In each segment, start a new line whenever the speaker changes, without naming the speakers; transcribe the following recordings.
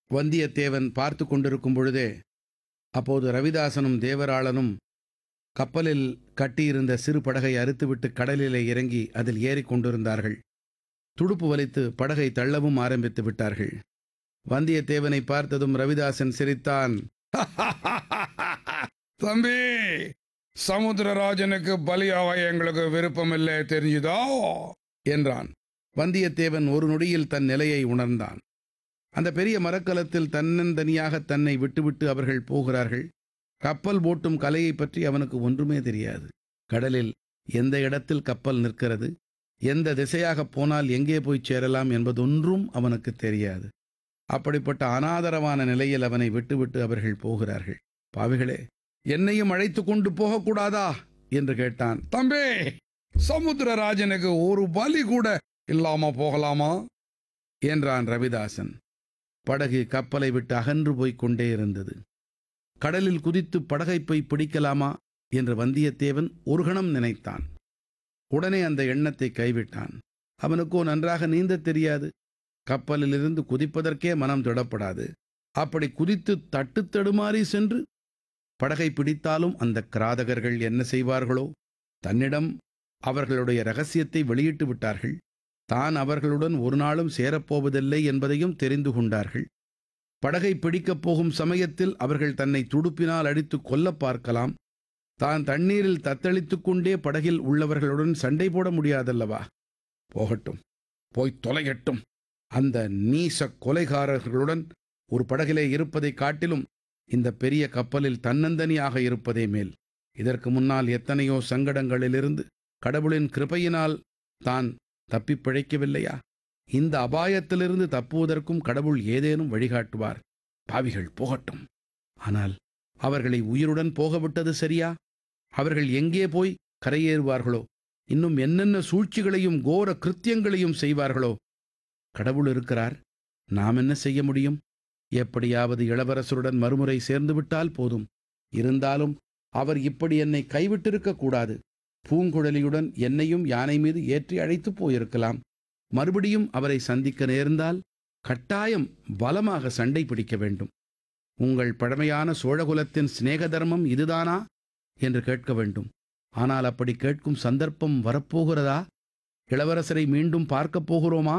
வந்தியத்தேவன் பார்த்து கொண்டிருக்கும் பொழுதே அப்போது ரவிதாசனும் தேவராளனும் கப்பலில் கட்டியிருந்த சிறு படகை அறுத்துவிட்டு கடலிலே இறங்கி அதில் ஏறிக்கொண்டிருந்தார்கள். துடுப்பு வலித்து படகை தள்ளவும் ஆரம்பித்து விட்டார்கள். வந்தியத்தேவனை பார்த்ததும் ரவிதாசன் சிரித்தான்.
தம்பி, சமுத்திரராஜனுக்கு பலியாக எங்களுக்கு விருப்பமில்லை, தெரிஞ்சுதா
என்றான். வந்தியத்தேவன் ஒரு நொடியில் தன் நிலையை உணர்ந்தான். அந்த பெரிய மரக்கலத்தில் தன்னந்தனியாக தன்னை விட்டுவிட்டு அவர்கள் போகிறார்கள். கப்பல் ஓட்டும் கலையை பற்றி அவனுக்கு ஒன்றுமே தெரியாது. கடலில் எந்த இடத்தில் கப்பல் நிற்கிறது, எந்த திசையாக போனால் எங்கே போய் சேரலாம் என்பதொன்றும் அவனுக்கு தெரியாது. அப்படிப்பட்ட அனாதரவான நிலையில் அவனை விட்டுவிட்டு அவர்கள் போகிறார்கள். பாவிகளே, என்னையும் அழைத்து கொண்டு போகக்கூடாதா என்று கேட்டான்.
தம்பி, சமுத்திரராஜனுக்கு ஒரு பலி கூட இல்லாம போகலாமா
என்றான் ரவிதாசன். படகு கப்பலை விட்டு அகன்று போய்க் கொண்டே இருந்தது. கடலில் குதித்து படகை போய் பிடிக்கலாமா என்று வந்தியத்தேவன் ஒரு கணம் நினைத்தான். உடனே அந்த எண்ணத்தை கைவிட்டான். அவனுக்கோ நன்றாக நீந்தத் தெரியாது. கப்பலிலிருந்து குதிப்பதற்கே மனம் திடப்படாது. அப்படி குதித்து தட்டு தடுமாறி சென்று படகை பிடித்தாலும் அந்த கிராதகர்கள் என்ன செய்வார்களோ? தன்னிடம் அவர்களுடைய ரகசியத்தை வெளியிட்டு விட்டார்கள். தான் அவர்களுடன் ஒரு நாளும் சேரப்போவதில்லை என்பதையும் தெரிந்து கொண்டார்கள். படகை பிடிக்கப் போகும் சமயத்தில் அவர்கள் தன்னை துடுப்பினால் அடித்து கொல்ல பார்க்கலாம். தான் தண்ணீரில் தத்தளித்துக் கொண்டே படகில் உள்ளவர்களுடன் சண்டை போட முடியாதல்லவா? போகட்டும், போய் தொலைகட்டும். அந்த நீச கொலைகாரர்களுடன் ஒரு படகிலே இருப்பதை காட்டிலும் இந்த பெரிய கப்பலில் தன்னந்தனியாக இருப்பதே மேல். இதற்கு முன்னால் எத்தனையோ சங்கடங்களிலிருந்து கடவுளின் கிருபையினால் தான் தப்பிப் பிழைக்கவில்லையா? இந்த அபாயத்திலிருந்து தப்புவதற்கும் கடவுள் ஏதேனும் வழிகாட்டுவார். பாவிகள் போகட்டும். ஆனால் அவர்களை உயிருடன் போகவிட்டது சரியா? அவர்கள் எங்கே போய் கரையேறுவார்களோ? இன்னும் என்னென்ன சூழ்ச்சிகளையும் கோர கிருத்தியங்களையும் செய்வார்களோ? கடவுள் இருக்கிறார், நாம் என்ன செய்ய முடியும்? எப்படியாவது இளவரசருடன் மறுமுறை சேர்ந்து விட்டால் போதும். இருந்தாலும் அவர் இப்படி என்னை கைவிட்டிருக்க கூடாது. பூங்குழலியுடன் என்னையும் யானை மீது ஏற்றி அழைத்து போயிருக்கலாம். மறுபடியும் அவரை சந்திக்க நேர்ந்தால் கட்டாயம் பலமாக சண்டை பிடிக்க வேண்டும். உங்கள் பழமையான சோழகுலத்தின் சிநேக தர்மம் இதுதானா என்று கேட்க வேண்டும். ஆனால் அப்படி கேட்கும் சந்தர்ப்பம் வரப்போகிறதா? இளவரசரை மீண்டும் பார்க்கப் போகிறோமா?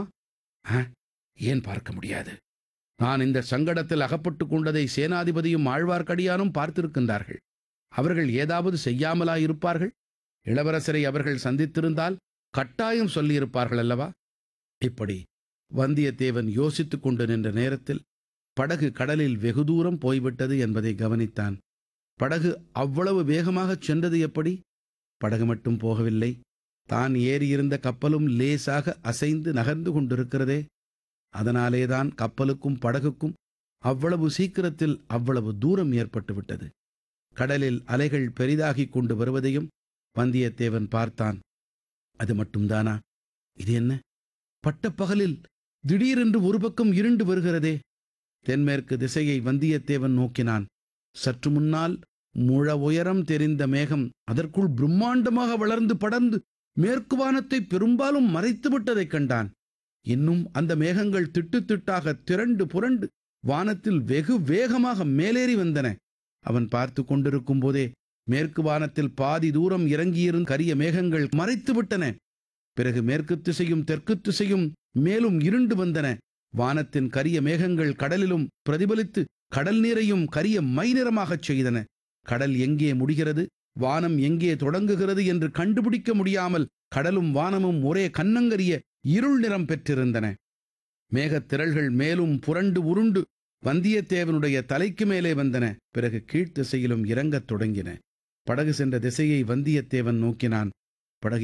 ஏன் பார்க்க முடியாது? நான் இந்த சங்கடத்தில் அகப்பட்டு கொண்டதை சேனாதிபதியும் ஆழ்வார்க்கடியானும் பார்த்திருக்கின்றார்கள். அவர்கள் ஏதாவது செய்யாமலா இருப்பார்கள்? இளவரசரை அவர்கள் சந்தித்திருந்தால் கட்டாயம் சொல்லியிருப்பார்கள் அல்லவா? இப்படி வந்தியத்தேவன் யோசித்துக் கொண்டு நின்ற நேரத்தில் படகு கடலில் வெகு தூரம் போய்விட்டது என்பதை கவனித்தான். படகு அவ்வளவு வேகமாகச் சென்றது எப்படி? படகு மட்டும் போகவில்லை, தான் ஏறியிருந்த கப்பலும் லேசாக அசைந்து நகர்ந்து கொண்டிருக்கிறதே. அதனாலேதான் கப்பலுக்கும் படகுக்கும் அவ்வளவு சீக்கிரத்தில் அவ்வளவு தூரம் ஏற்பட்டு விட்டது. கடலில் அலைகள் பெரிதாகிக் கொண்டு வருவதையும் வந்தியத்தேவன் பார்த்தான். அது மட்டும்தானா? இது என்ன? பட்டப்பகலில் திடீரென்று ஒரு பக்கம் இருண்டு வருகிறதே. தென்மேற்கு திசையை வந்தியத்தேவன் நோக்கினான். சற்று முன்னால் முழ உயரம் தெரிந்த மேகம் அதற்குள் பிரம்மாண்டமாக வளர்ந்து படர்ந்து மேற்கு வானத்தை பெரும்பாலும் மறைத்து விட்டதைக் கண்டான். இன்னும் அந்த மேகங்கள் திட்டு திட்டாக திரண்டு புரண்டு வானத்தில் வெகு வேகமாக மேலேறி வந்தன. அவன் பார்த்து கொண்டிருக்கும் போதே மேற்கு வானத்தில் பாதி தூரம் இறங்கியிருந்த கரிய மேகங்கள் மறைத்து விட்டன. பிறகு மேற்கு திசையும் தெற்கு திசையும் மேலும் இருண்டு வந்தன. வானத்தின் கரிய மேகங்கள் கடலிலும் பிரதிபலித்து கடல் நீரையும் கரிய மை நிறமாகச் செய்தன. கடல் எங்கே முடிகிறது, வானம் எங்கே தொடங்குகிறது என்று கண்டுபிடிக்க முடியாமல் கடலும் வானமும் ஒரே கன்னங்கரிய இருள் நிறம் பெற்றிருந்தன. மேகத்திரள்கள் மேலும் புரண்டு உருண்டு வந்தியத்தேவனுடைய தலைக்கு மேலே வந்தன. பிறகு கீழ்த்திசையிலும் இறங்கத் தொடங்கின. படகு சென்ற திசையை வந்தியத்தேவன் நோக்கினான்.